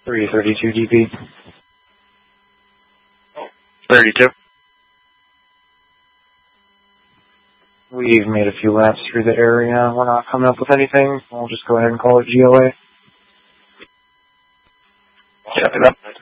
332 DP. 32. We've made a few laps through the area. We're not coming up with anything. We'll just go ahead and call it GOA. Copy that.